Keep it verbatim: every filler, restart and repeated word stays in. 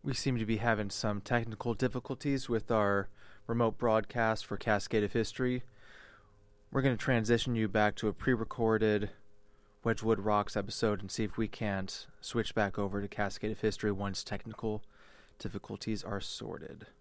We seem to be having some technical difficulties with our remote broadcast for Cascade of History. We're going to transition you back to a pre-recorded Wedgwood Rocks episode and see if we can't switch back over to Cascade of History once technical difficulties are sorted.